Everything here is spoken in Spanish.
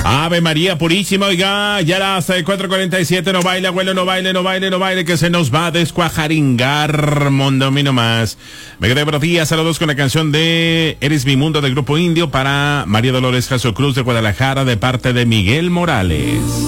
Ave María Purísima, oiga, ya las 4:47, no baile, abuelo, no baile, no baile, no baile, que se nos va a descuajaringar, mundo mío más. Me quedé buenos días, saludos con la canción de Eres mi mundo del Grupo Indio para María Dolores Jasso Cruz de Guadalajara de parte de Miguel Morales.